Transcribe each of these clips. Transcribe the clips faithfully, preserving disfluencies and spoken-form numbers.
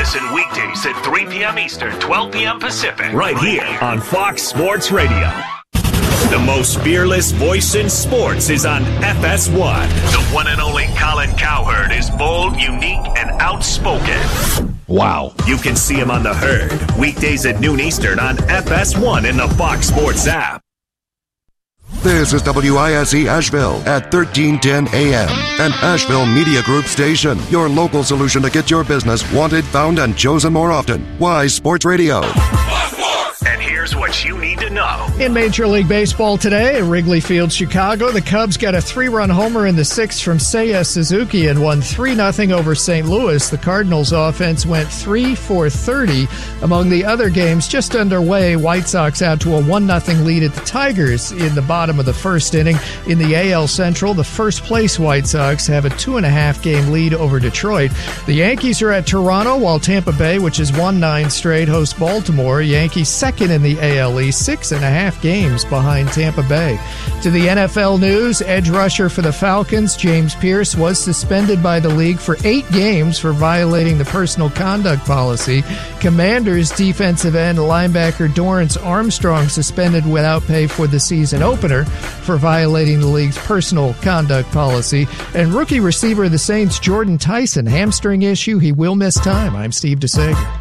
Listen weekdays at three p.m. Eastern, twelve p.m. Pacific. Right here on Fox Sports Radio. The most fearless voice in sports is on F S one. The one and only Colin Cowherd is bold, unique, and outspoken. Wow. You can see him on The Herd, weekdays at noon Eastern on F S one in the Fox Sports app. This is W I S E Asheville at thirteen ten A M, an Asheville Media Group station. Your local solution to get your business wanted, found, and chosen more often. Why Sports Radio. And here's what you need to know. In Major League Baseball today at Wrigley Field, Chicago, the Cubs got a three-run homer in the sixth from Seiya Suzuki and won three nothing over Saint Louis. The Cardinals' offense went three for thirty. Among the other games just underway, White Sox out to a one nothing lead at the Tigers in the bottom of the first inning. In the A L Central, the first-place White Sox have a two-and-a-half game lead over Detroit. The Yankees are at Toronto, while Tampa Bay, which has won nine straight, hosts Baltimore. Yankees second in the A L East, six and a half games behind Tampa Bay. To the N F L news, edge rusher for the Falcons, James Pierce, was suspended by the league for eight games for violating the personal conduct policy. Commanders defensive end linebacker Dorrance Armstrong suspended without pay for the season opener for violating the league's personal conduct policy. And rookie receiver of the Saints, Jordan Tyson, hamstring issue. He will miss time. I'm Steve DeSager.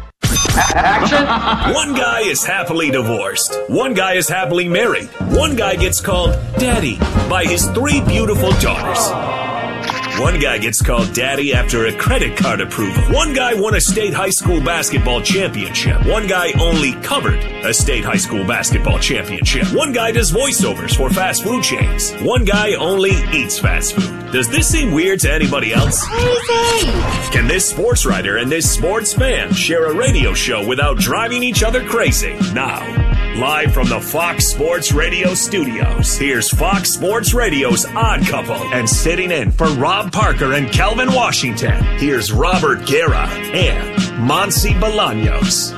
Action. One guy is happily divorced. One guy is happily married. One guy gets called daddy by his three beautiful daughters. One guy gets called daddy after a credit card approval. One guy won a state high school basketball championship. One guy only covered a state high school basketball championship. One guy does voiceovers for fast food chains. One guy only eats fast food. Does this seem weird to anybody else? Crazy! Can this sports writer and this sports fan share a radio show without driving each other crazy? Now, live from the Fox Sports Radio studios, here's Fox Sports Radio's Odd Couple. And sitting in for Rob Parker and Kelvin Washington, here's Robert Guerra and Monsi Bolaños.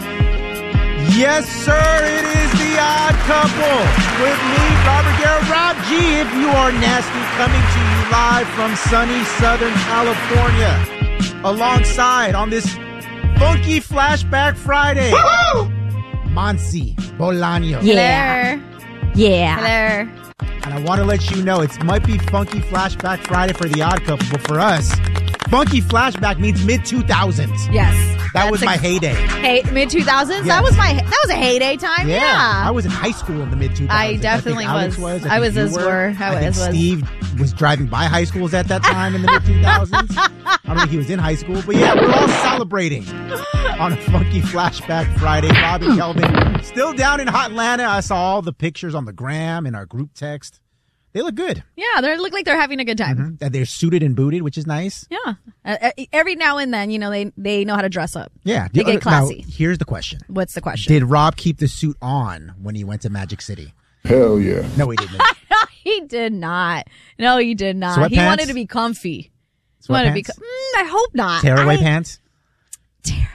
Yes, sir, it is the Odd Couple with me, Robert Guerra. Rob G, if you are nasty, coming to you live from sunny Southern California. Alongside on this funky Flashback Friday, woo-hoo! Monsi Bolaños. Yeah. Yeah. Hello. And I want to let you know, it might be Funky Flashback Friday for the Odd Couple, but for us, Funky Flashback means mid two thousands. Yes. That was my heyday. Hey, mid two thousands? Yes. That was my that was a heyday time. Yeah. Yeah. I was in high school in the mid two thousands. I definitely I think Alex was. was. I, I was think as you were. I, I think was. Steve was driving by high schools at that time in the mid two thousands. I don't think he was in high school, but yeah, we're all celebrating on a Funky Flashback Friday. Bobby Kelvin still down in hot Atlanta. I saw all the pictures on the gram in our group text. They look good. Yeah, they look like they're having a good time. Mm-hmm. And they're suited and booted, which is nice. Yeah. Uh, every now and then, you know, they, they know how to dress up. Yeah. They get classy. Now, here's the question. What's the question? Did Rob keep the suit on when he went to Magic City? Hell yeah. No, he didn't. No, he did not. No, he did not. Sweatpants? He wanted to be comfy. He wanted to be. Com- mm, I hope not. Tearaway I, pants? Tear-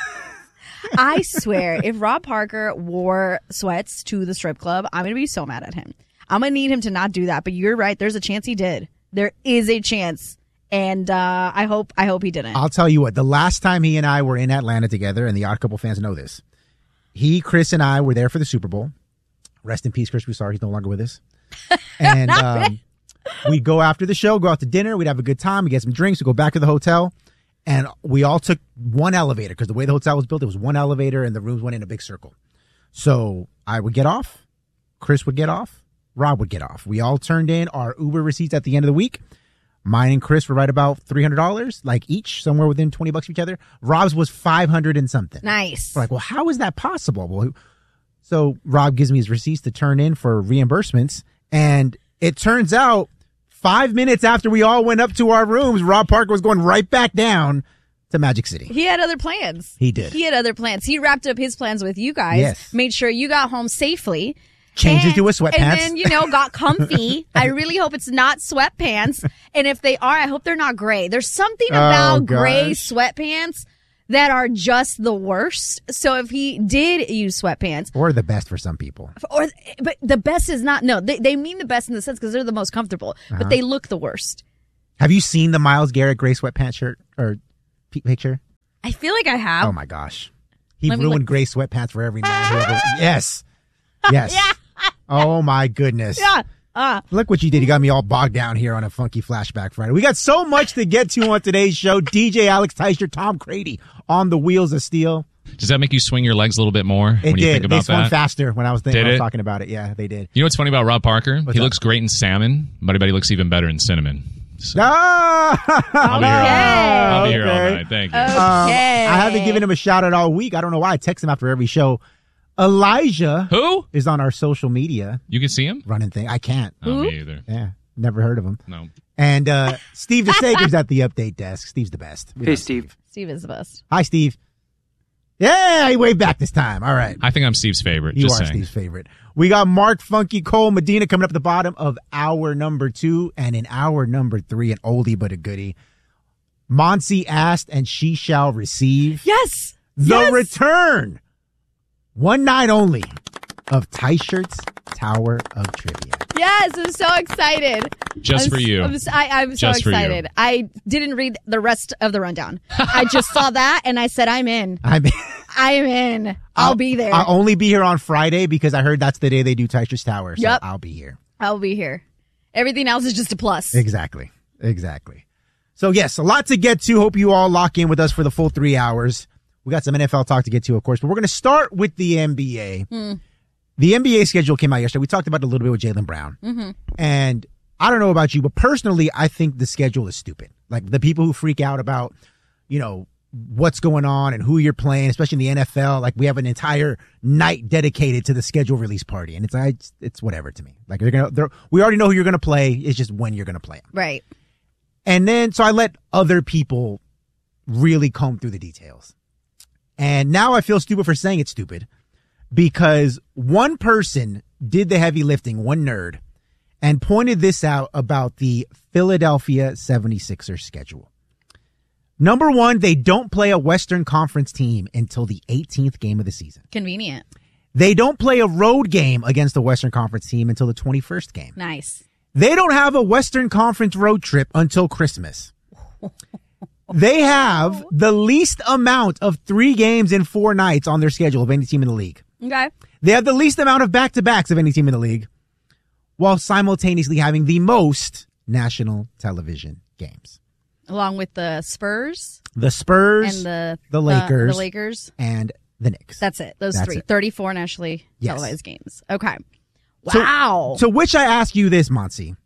I swear, if Rob Parker wore sweats to the strip club, I'm going to be so mad at him. I'm going to need him to not do that. But you're right. There's a chance he did. There is a chance. And uh, I hope I hope he didn't. I'll tell you what. The last time he and I were in Atlanta together, and the Odd Couple fans know this, he, Chris, and I were there for the Super Bowl. Rest in peace, Chris Broussard. He's no longer with us. And um, we'd go after the show, go out to dinner. We'd have a good time. We'd get some drinks. We'd go back to the hotel. And we all took one elevator because the way the hotel was built, it was one elevator and the rooms went in a big circle. So I would get off. Chris would get off. Rob would get off. We all turned in our Uber receipts at the end of the week. Mine and Chris were right about three hundred dollars, like each, somewhere within twenty bucks of each other. Rob's was five hundred and something. Nice. We're like, well, how is that possible? Well, so Rob gives me his receipts to turn in for reimbursements. And it turns out five minutes after we all went up to our rooms, Rob Parker was going right back down to Magic City. He had other plans. He did. He had other plans. He wrapped up his plans with you guys. Yes. Made sure you got home safely. Changed and, into a sweatpants. And then, you know, got comfy. I really hope it's not sweatpants. And if they are, I hope they're not gray. There's something about oh, gray sweatpants that are just the worst. So if he did use sweatpants. Or the best for some people. or But the best is not. No, they, they mean the best in the sense because they're the most comfortable. Uh-huh. But they look the worst. Have you seen the Myles Garrett gray sweatpants shirt or p- picture? I feel like I have. Oh my gosh. He Let me ruined look. gray sweatpants for every man. who ever- yes. Yes. Yeah. Oh my goodness. Yeah. Uh, Look what you did. You got me all bogged down here on a funky flashback Friday. We got so much to get to on today's show. D J Alex Teicher, Tom Crady on the wheels of steel. Does that make you swing your legs a little bit more It when you did. think They about swung that? faster when I was thinking. Did I was it? talking about it. Yeah, they did. You know what's funny about Rob Parker? What's he up? looks great in salmon, but I bet he looks even better in cinnamon. So, Ah! I'll be here all night. I'll be here all Okay. night. Thank you. Okay. Um, I haven't given him a shout out all week. I don't know why. I text him after every show. Elijah Who? is on our social media You can see him? running thing. I can't. Oh, me either. Yeah, never heard of him. No. And uh, Steve DeSager's at the update desk. Steve's the best. We Hey, love Steve. Steve is the best. Hi, Steve. Yeah, he waved back this time. All right. I think I'm Steve's favorite. You just are saying. Steve's favorite. We got Mark Funky Cole Medina coming up at the bottom of hour number two. And in hour number three, an oldie but a goodie. Monsi asked and she shall receive. Yes. The yes. return, one night only, of Teichert's Tower of Trivia. Yes, I'm so excited. Just I'm for s- you. I'm, s- I, am so Just for you. excited. I didn't read the rest of the rundown. I just saw that and I said, I'm in. I mean, I'm in. I'll, be there. I'll only be here on Friday because I heard that's the day they do Teichert's Tower. So Yep. I'll be here. I'll be here. Everything else is just a plus. Exactly. Exactly. So, yes, a lot to get to. Hope you all lock in with us for the full three hours. We got some N F L talk to get to, of course, but we're going to start with the N B A. Mm. The N B A schedule came out yesterday. We talked about it a little bit with Jaylen Brown. Mm-hmm. And I don't know about you, but personally, I think the schedule is stupid. Like the people who freak out about, you know, what's going on and who you're playing, especially in the N F L. Like we have an entire night dedicated to the schedule release party. And it's, I, it's whatever to me. Like they're going to, they're, we already know who you're going to play. It's just when you're going to play them. Right. And then, so I let other people really comb through the details. And now I feel stupid for saying it's stupid because one person did the heavy lifting, one nerd, and pointed this out about the Philadelphia seventy-sixers schedule. Number one, they don't play a Western Conference team until the eighteenth game of the season. Convenient. They don't play a road game against the Western Conference team until the twenty-first game. Nice. They don't have a Western Conference road trip until Christmas. They have the least amount of three games in four nights on their schedule of any team in the league. Okay. They have the least amount of back-to-backs of any team in the league, while simultaneously having the most national television games. Along with the Spurs The Spurs, and the the Lakers, the Lakers. and the Knicks. That's it. Those That's three. it. thirty-four nationally Yes. televised games. Okay. So- Wow. So which I ask you this, Monsi.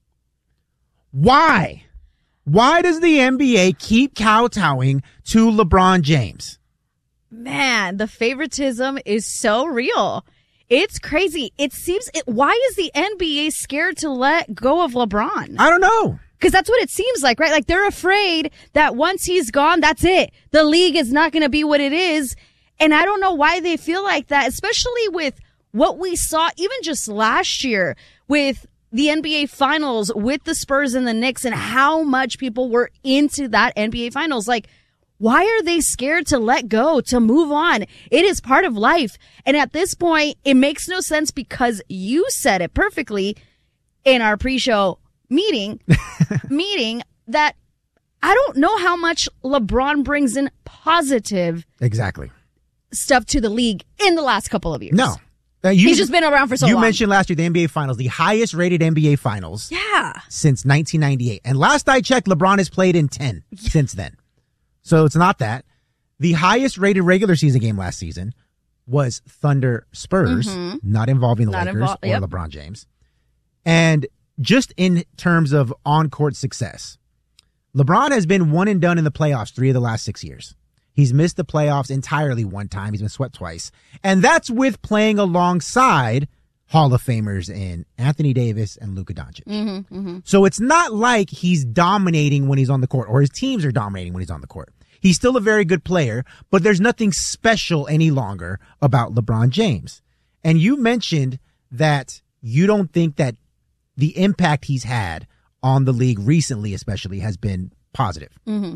Why? Why does the N B A keep kowtowing to LeBron James? Man, the favoritism is so real. It's crazy. It seems, it, why is the N B A scared to let go of LeBron? I don't know. Because that's what it seems like, right? Like they're afraid that once he's gone, that's it. The league is not going to be what it is. And I don't know why they feel like that, especially with what we saw even just last year with the N B A finals with the Spurs and the Knicks and how much people were into that N B A finals. Like, why are they scared to let go, to move on? It is part of life. And at this point, it makes no sense because you said it perfectly in our pre-show meeting, meeting that I don't know how much LeBron brings in positive Exactly. stuff to the league in the last couple of years. No. Uh, you, He's just been around for so you long. mentioned last year the N B A Finals, the highest rated N B A Finals Yeah. since nineteen ninety-eight. And last I checked, LeBron has played in ten since then. So it's not that. The highest rated regular season game last season was Thunder Spurs, Mhm. not involving the Not Lakers invol- or yep. LeBron James. And just in terms of on-court success, LeBron has been one and done in the playoffs three of the last six years. He's missed the playoffs entirely one time. He's been swept twice. And that's with playing alongside Hall of Famers in Anthony Davis and Luka Doncic. Mm-hmm, mm-hmm. So it's not like he's dominating when he's on the court or his teams are dominating when he's on the court. He's still a very good player, but there's nothing special any longer about LeBron James. And you mentioned that you don't think that the impact he's had on the league recently, especially, has been positive. Mm-hmm.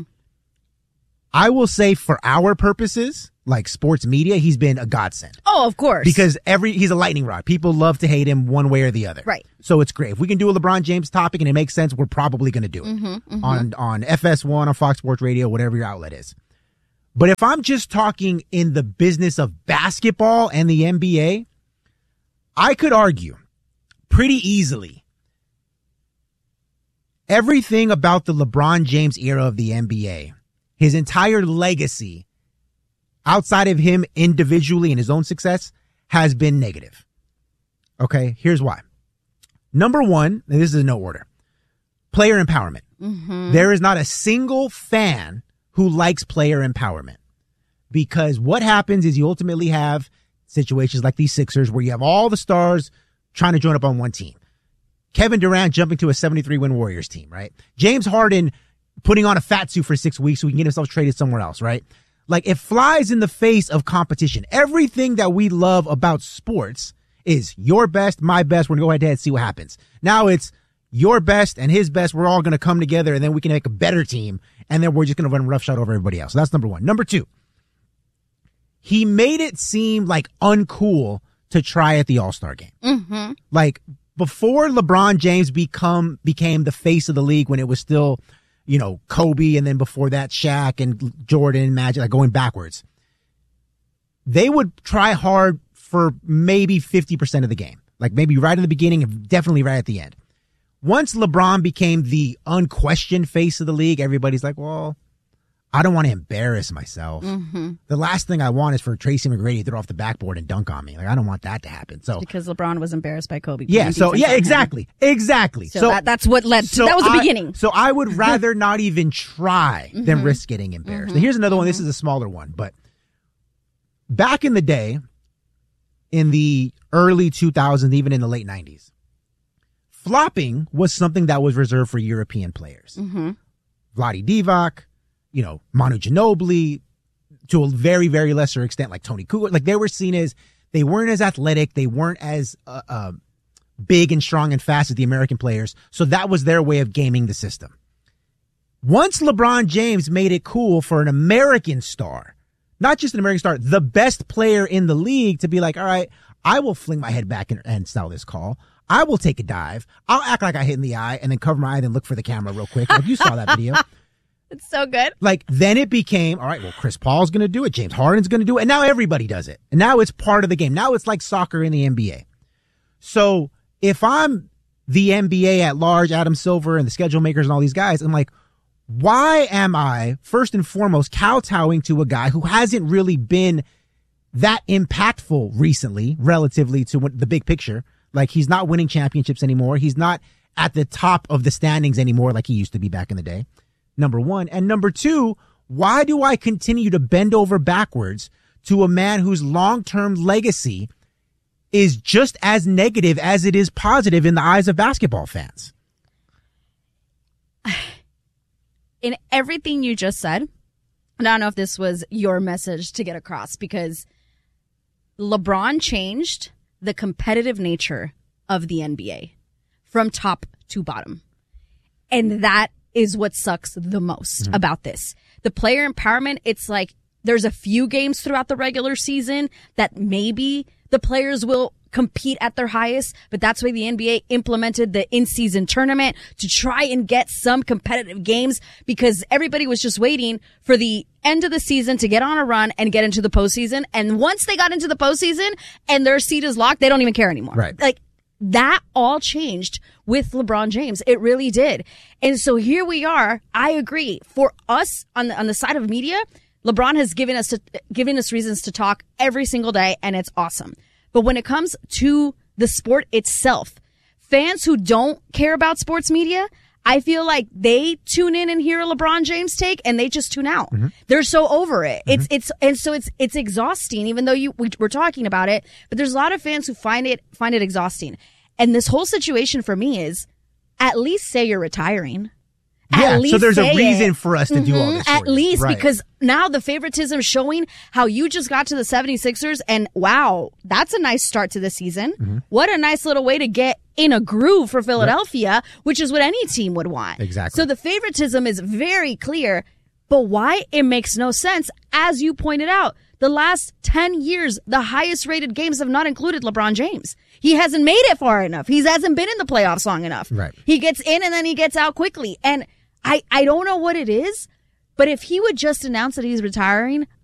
I will say for our purposes, like sports media, he's been a godsend. Oh, of course. Because every he's a lightning rod. People love to hate him one way or the other. Right. So it's great. If we can do a LeBron James topic and it makes sense, we're probably going to do it Mm-hmm, mm-hmm. on on F S one, on Fox Sports Radio, whatever your outlet is. But if I'm just talking in the business of basketball and the N B A, I could argue pretty easily everything about the LeBron James era of the N B A, his entire legacy outside of him individually and his own success, has been negative. Okay, here's why. Number one, and this is in no order, player empowerment. Mm-hmm. There is not a single fan who likes player empowerment, because what happens is you ultimately have situations like these Sixers where you have all the stars trying to join up on one team. Kevin Durant jumping to a seventy-three win Warriors team, right? James Harden putting on a fat suit for six weeks so he can get himself traded somewhere else, right? Like, it flies in the face of competition. Everything that we love about sports is your best, my best. We're going to go ahead and see what happens. Now it's your best and his best. We're all going to come together, and then we can make a better team, and then we're just going to run roughshod over everybody else. So that's number one. Number two, he made it seem like uncool to try at the All-Star game. Mm-hmm. Like, before LeBron James become became the face of the league, when it was still, you know, Kobe, and then before that Shaq and Jordan, Magic, like going backwards, they would try hard for maybe fifty percent of the game. Like maybe right in the beginning and definitely right at the end. Once LeBron became the unquestioned face of the league, everybody's like, well, I don't want to embarrass myself. Mm-hmm. The last thing I want is for Tracy McGrady to throw off the backboard and dunk on me. Like, I don't want that to happen. So because LeBron was embarrassed by Kobe. Yeah. So yeah, exactly, exactly. So, so that, that's what led. So that was the I, beginning. So I would rather not even try mm-hmm. than risk getting embarrassed. Mm-hmm. And here's another one. This is a smaller one, but back in the day, in the early two thousands, even in the late nineties, flopping was something that was reserved for European players. Mm-hmm. Vlade Divac, you know, Manu Ginobili, to a very, very lesser extent, like Tony Kukoc. Like, they were seen as, they weren't as athletic, they weren't as uh, uh, big and strong and fast as the American players. So that was their way of gaming the system. Once LeBron James made it cool for an American star, not just an American star, the best player in the league, to be like, all right, I will fling my head back and, and style this call. I will take a dive. I'll act like I hit in the eye and then cover my eye and then look for the camera real quick. Like, you saw that video. It's so good. Like, then it became, all right, well, Chris Paul's going to do it. James Harden's going to do it. And now everybody does it. And now it's part of the game. Now it's like soccer in the N B A. So if I'm the N B A at large, Adam Silver and the schedule makers and all these guys, I'm like, why am I, first and foremost, kowtowing to a guy who hasn't really been that impactful recently, relatively to the big picture? Like, he's not winning championships anymore. He's not at the top of the standings anymore like he used to be back in the day. Number one. And number two, why do I continue to bend over backwards to a man whose long-term legacy is just as negative as it is positive in the eyes of basketball fans? In everything you just said, and I don't know if this was your message to get across, because LeBron changed the competitive nature of the N B A from top to bottom. And that is what sucks the most mm-hmm. about this. The player empowerment, it's like there's a few games throughout the regular season that maybe the players will compete at their highest, but that's why the N B A implemented the in-season tournament to try and get some competitive games, because everybody was just waiting for the end of the season to get on a run and get into the postseason. And once they got into the postseason and their seat is locked, they don't even care anymore. Right. Like, that all changed with LeBron James. It really did. And so here we are. I agree. For us on the on the side of media, LeBron has given us to, given us reasons to talk every single day, and it's awesome. But when it comes to the sport itself, fans who don't care about sports media, I feel like they tune in and hear a LeBron James take and they just tune out. Mm-hmm. They're so over it. Mm-hmm. It's, it's, and so it's, it's exhausting, even though you, we, we're talking about it, but there's a lot of fans who find it, find it exhausting. And this whole situation for me is, at least say you're retiring. Yeah, so there's a reason it. for us to mm-hmm, do all this. At least, right. Because now the favoritism is showing how you just got to the seventy-sixers, and wow, that's a nice start to the season. Mm-hmm. What a nice little way to get in a groove for Philadelphia, yep. which is what any team would want. Exactly. So the favoritism is very clear, but why? It makes no sense. As you pointed out, the last ten years, the highest rated games have not included LeBron James. He hasn't made it far enough. He hasn't been in the playoffs long enough. Right. He gets in and then he gets out quickly. And I, I don't know what it is, But if he would just announce that he's retiring,